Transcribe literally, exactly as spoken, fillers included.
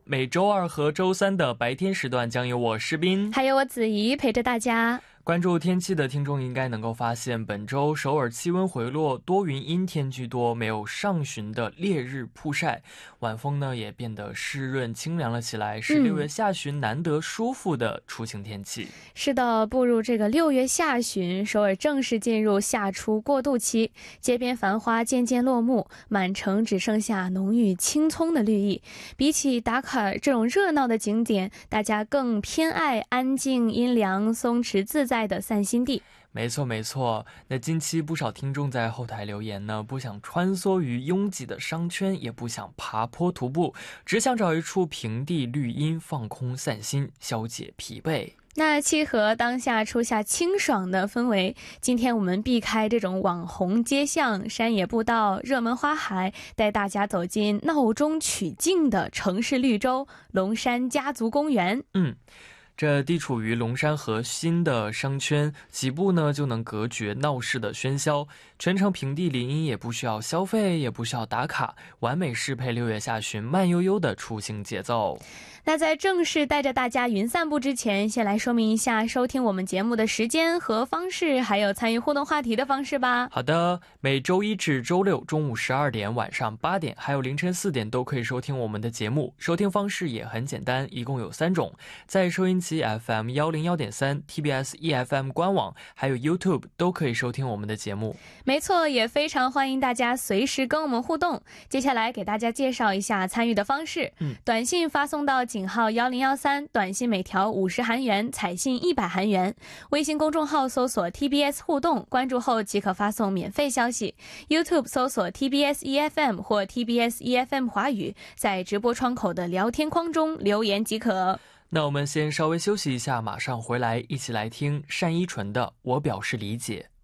每周二和周三的白天时段将由我诗斌还有我子怡陪着大家。 关注天气的听众应该能够发现，本周首尔气温回落，多云阴天居多，没有上旬的烈日曝晒，晚风呢也变得湿润清凉了起来，是六月下旬难得舒服的出行天气。 嗯、是的，步入这个六月下旬，首尔正式进入夏初过渡期，街边繁花渐渐落幕，满城只剩下浓郁青葱的绿意。比起打卡这种热闹的景点，大家更偏爱安静阴凉松弛自在的散心地。 没错没错，那近期不少听众在后台留言呢，不想穿梭于拥挤的商圈，也不想爬坡徒步，只想找一处平地绿荫放空散心，消解疲惫。 那契合当下初夏清爽的氛围，今天我们避开这种网红街巷、山野步道、热门花海，带大家走进闹中取静的城市绿洲龙山家族公园。 嗯这地处于龙山核心的商圈，几步呢就能隔绝闹市的喧嚣，全程平地林荫，也不需要消费，也不需要打卡，完美适配六月下旬慢悠悠的出行节奏。 那在正式带着大家云散步之前，先来说明一下收听我们节目的时间和方式，还有参与互动话题的方式吧。 好的，每周一至周六中午十二点、晚上八点还有凌晨四点都可以收听我们的节目。收听方式也很简单，一共有三种，在收音机 F M 一零一点三、T B S E F M 官网还有 YouTube 都可以收听我们的节目。 没错，也非常欢迎大家随时跟我们互动。接下来给大家介绍一下参与的方式。嗯，短信发送到井号一零一三，短信每条五十韩元，彩信一百韩元。微信公众号搜索 T B S 互动，关注后即可发送免费消息。YouTube 搜索 T B S E F M 或 T B S E F M 华语，在直播窗口的聊天框中留言即可。 那我们先稍微休息一下，马上回来一起来听单依纯的《我表示理解》。